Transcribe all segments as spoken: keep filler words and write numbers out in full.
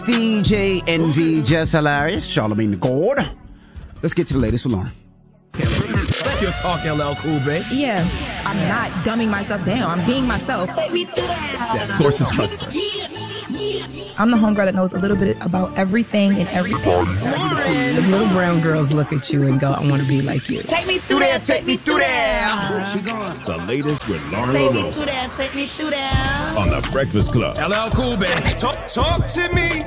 D J Envy, Jess Hilarious, Charlamagne the God. Let's get to the latest with Lauren. You're talking L L Cool, babe. Yeah, I'm not dumbing myself down. I'm being myself. Yeah, sources trust us. I'm the homegirl that knows a little bit about everything and everything. Lauren. The little brown girls look at you and go, I want to be like you. Take me through there, take me through there. The latest with Lauren Take me LaRosa. through there, take me through there. On The Breakfast Club. L L Cool, babe. Talk, talk to me.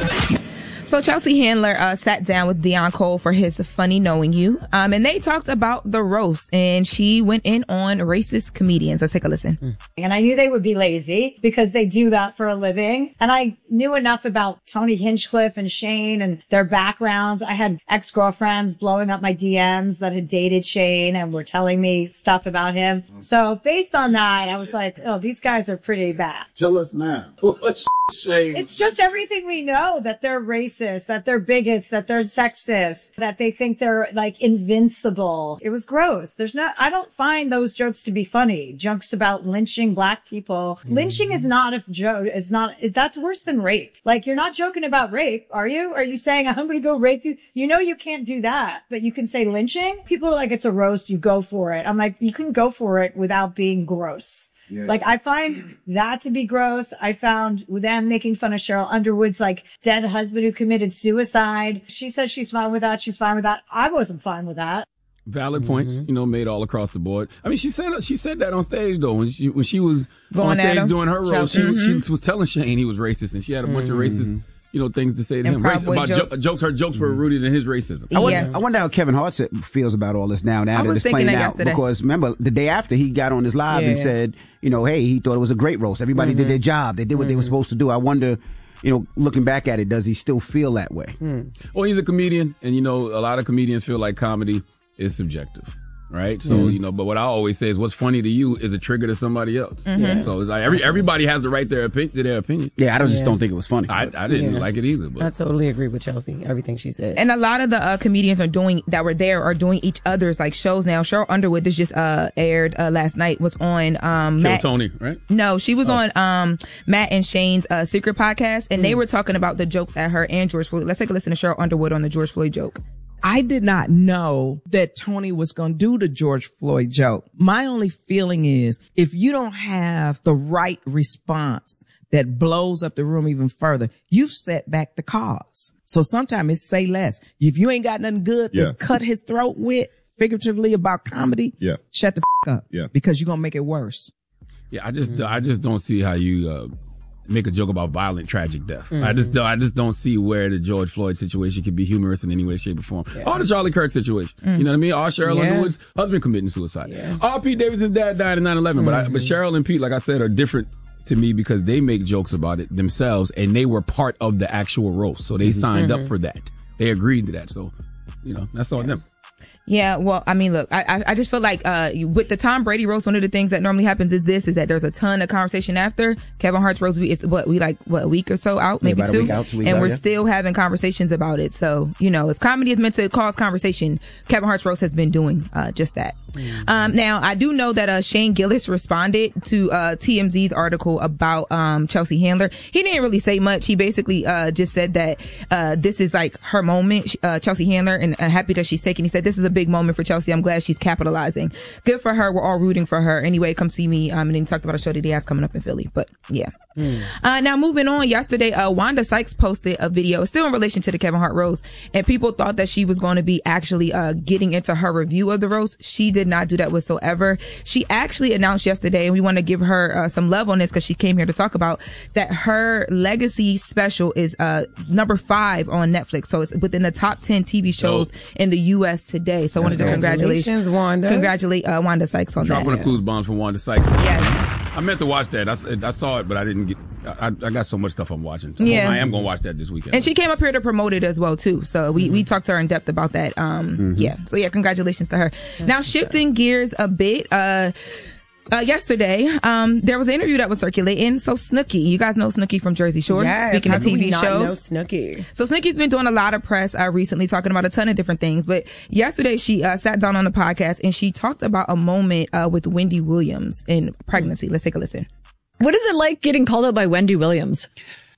So Chelsea Handler uh, sat down with Deon Cole for his Funny Knowing You, um, and they talked about the roast, and she went in on racist comedians. Let's take a listen. And I knew they would be lazy because they do that for a living. And I knew enough about Tony Hinchcliffe and Shane and their backgrounds. I had ex-girlfriends blowing up my D Ms that had dated Shane and were telling me stuff about him. So based on that, I was like, oh, these guys are pretty bad. Tell us now. What's Shane? It's just everything we know, that they're racist, that they're bigots, that they're sexist, that they think they're like invincible. It was gross. There's no, I don't find those jokes to be funny. Jokes about lynching black people. Mm-hmm. Lynching is not a joke. It's not, that's worse than rape. Like, you're not joking about rape, are you? Are you saying, I'm going to go rape you? You know, you can't do that, but you can say lynching. People are like, it's a roast. You go for it. I'm like, you can go for it without being gross. Yeah. Like, I find that to be gross. I found them making fun of Cheryl Underwood's, like, dead husband who committed suicide. She says she's fine with that. She's fine with that. I wasn't fine with that. Valid mm-hmm. points, you know, made all across the board. I mean, she said she said that on stage though when she when she was Going on stage doing her role. She mm-hmm. she was telling Shane he was racist, and she had a bunch mm-hmm. of racist, you know, things to say to and him. Race, about jokes. Jo- jokes. Her jokes were rooted in his racism. I wonder, yes. I wonder how Kevin Hart feels about all this now. Now I that was it's thinking playing that out, yesterday. because remember the day after he got on his live yeah. and said, you know, hey, he thought it was a great roast. Everybody mm-hmm. did their job. They did what mm-hmm. they were supposed to do. I wonder, you know, looking back at it, does he still feel that way? Mm. Well, he's a comedian, and you know, a lot of comedians feel like comedy is subjective. Right. So, mm-hmm. you know, but what I always say is what's funny to you is a trigger to somebody else. Mm-hmm. Yeah. So it's like every, everybody has the right their opinion, to their opinion. Yeah. I don't, just yeah. don't think it was funny. I, I didn't yeah. like it either. But I totally agree with Chelsea. Everything she said. And a lot of the uh, comedians are doing that were there are doing each other's like shows now. Cheryl Underwood, this just uh, aired uh, last night, was on um, Matt. Tony, right? No, she was oh. on um, Matt and Shane's uh, Secret podcast, and mm. they were talking about the jokes at her and George Floyd. Let's take a listen to Cheryl Underwood on the George Floyd joke. I did not know that Tony was going to do the George Floyd joke. My only feeling is if you don't have the right response that blows up the room even further, you've set back the cause. So sometimes it's say less. If you ain't got nothing good yeah. to cut his throat with, figuratively about comedy, yeah. shut the f- up yeah. because you're going to make it worse. Yeah, I just, mm-hmm. I just don't see how you, uh, make a joke about violent, tragic death. Mm-hmm. I just, I just don't see where the George Floyd situation could be humorous in any way, shape, or form. Yeah. Or the Charlie Kirk situation. Mm-hmm. You know what I mean? Or Cheryl yeah. Underwood's husband committing suicide. Yeah. Or Pete Davidson's dad died in nine eleven. Mm-hmm. But, I, but Cheryl and Pete, like I said, are different to me because they make jokes about it themselves, and they were part of the actual roast. So they mm-hmm. signed mm-hmm. up for that. They agreed to that. So, you know, that's on yeah. them. Yeah, well, I mean, look, I I just feel like uh with the Tom Brady roast, one of the things that normally happens is this, is that there's a ton of conversation after. Kevin Hart's roast, we, it's what, we like, what, a week or so out, maybe yeah, two? A week out, two weeks and out, we're yeah. still having conversations about it. So, you know, if comedy is meant to cause conversation, Kevin Hart's roast has been doing uh just that. Mm-hmm. Um Now, I do know that uh Shane Gillis responded to uh T M Z's article about um Chelsea Handler. He didn't really say much. He basically uh just said that uh this is like her moment, uh Chelsea Handler, and uh, happy that she's taking. He said this is a big moment for Chelsea. I'm glad she's capitalizing. Good for her. We're all rooting for her. Anyway, come see me. Um, and then he talked about a show that he has coming up in Philly. But yeah. Mm. Uh, now moving on, yesterday, uh, Wanda Sykes posted a video still in relation to the Kevin Hart roast, and people thought that she was going to be actually, uh, getting into her review of the roast. She did not do that whatsoever. She actually announced yesterday, and we want to give her, uh, some love on this because she came here to talk about that her legacy special is, uh, number five on Netflix. So it's within the top ten T V shows oh. in the U S today. So I wanted to congratulate, Wanda. congratulate, uh, Wanda Sykes on Drop that. Dropping the clues bombs from Wanda Sykes. Yes. I meant to watch that. I, I saw it, but I didn't get. I, I got so much stuff I'm watching. So yeah. I am going to watch that this weekend. And she came up here to promote it as well too. So we, mm-hmm. we talked to her in depth about that. Um, mm-hmm. yeah. So yeah, congratulations to her. That's now shifting gears a bit, uh, Uh, yesterday, um, there was an interview that was circulating. So Snooki, you guys know Snooki from Jersey Shore. Yes, speaking how of T V do we not shows. Know Snooki? So Snooki's been doing a lot of press, uh, recently talking about a ton of different things. But yesterday she, uh, sat down on the podcast and she talked about a moment, uh, with Wendy Williams in pregnancy. Let's take a listen. What is it like getting called out by Wendy Williams?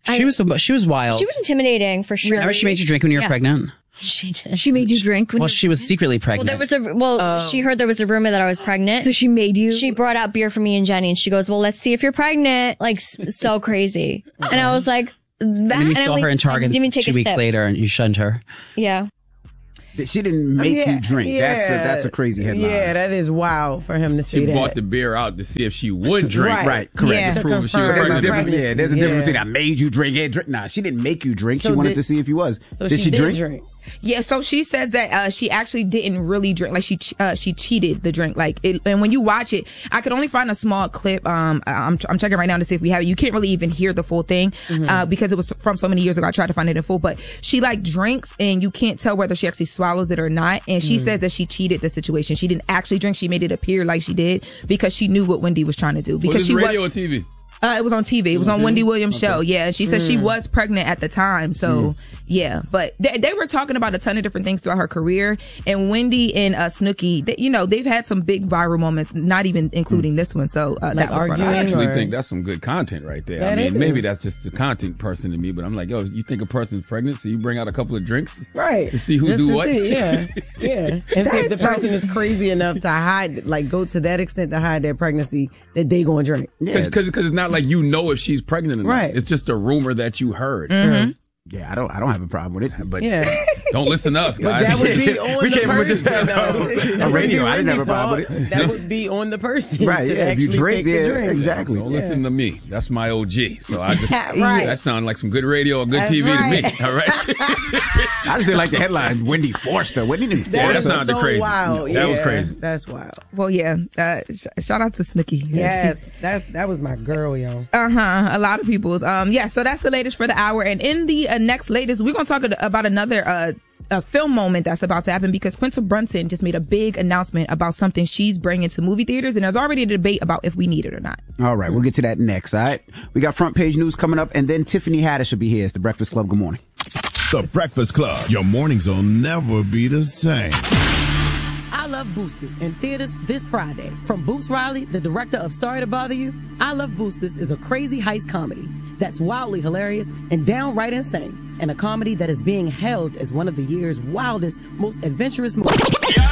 She was she was wild. She was intimidating for sure. Remember she made you drink when you were Yeah. pregnant? She did. She made you drink when Well, she was secretly Well, pregnant. there was a well. Oh. She heard there was a rumor that I was pregnant, So she made you. she brought out beer for me and Jenny, and she goes, "Well, let's see if you're pregnant." Like s- so crazy, and I was like, "That." and then you and I saw only- her in I Target didn't even take two a weeks sip. later and you shunned her. Yeah. She didn't make Yeah, you drink. yeah. That's a, that's a crazy headline. Yeah, that is wild for him to say She that. bought the beer out to see if she would drink. Right. Right, correct. Yeah. To To prove if she was confirm there's a her difference. Yeah, there's a pregnancy, difference yeah. between I made you drink and drink. Nah, she didn't make you drink. So she wanted did- to see if you was. So did she, did drink? drink. Yeah, so she says that uh, she actually didn't really drink. Like she uh, she cheated the drink. Like it, and when you watch it, I could only find a small clip. Um, I'm I'm checking right now to see if we have it. You can't really even hear the full thing uh, because it was from so many years ago. I tried to find it in full, but she like drinks and you can't tell whether she actually swallows it or not. And she says that she cheated the situation. She didn't actually drink. She made it appear like she did because she knew what Wendy was trying to do. Because Was she this radio was. or T V? Uh, it was on T V. It was on Wendy Williams' show. Yeah. And she said she was pregnant at the time. So, yeah. But they, they were talking about a ton of different things throughout her career. And Wendy and uh, Snooki, they, you know, they've had some big viral moments, not even including this one. So, uh, that was brought arguing? up. I actually or- think that's some good content right there. That I mean, is. maybe that's just the content person to me, but I'm like, yo, you think a person's pregnant, so you bring out a couple of drinks Right. to see who Just do to what? see, yeah. Yeah. And see if the That's so- person is crazy enough to hide, like go to that extent to hide their pregnancy that they gonna drink. Yeah, Because it's not like you know if she's pregnant or not. Right. It's just a rumor that you heard. yeah. I don't I don't have a problem with it. But Yeah. don't listen to us, But guys. that would be on We the can't put this person. on though. a That would radio. be I didn't have a Wendy's problem fault. with it. That would be on the person Right, to yeah, if you actually drink, take the yeah, drink. exactly. Don't listen to me. That's my O G. So I just Right. that sounds like some good radio or good That's T V right. to me. All right. I just didn't like the headline. Wendy forced her. Wendy didn't That force that's is her. not the so crazy. wild. That was Yeah, crazy. That's wild. Well, yeah. Uh, sh- shout out to Snooki. Yes, that that was my girl, yo. Uh huh. A lot of people's. Um. Yeah. So that's the latest for the hour. And in the uh, next latest, we're gonna talk ad- about another uh a film moment that's about to happen because Quinta Brunson just made a big announcement about something she's bringing to movie theaters, and there's already a debate about if we need it or not. All right, we'll get to that next. All right, we got front page news coming up, and then Tiffany Haddish will be here. It's the Breakfast Club. Good morning. The Breakfast Club. Your mornings will never be the same. I Love Boosters in theaters this Friday. From Boots Riley, the director of Sorry to Bother You, I Love Boosters is a crazy heist comedy that's wildly hilarious and downright insane, and a comedy that is being hailed as one of the year's wildest, most adventurous movies.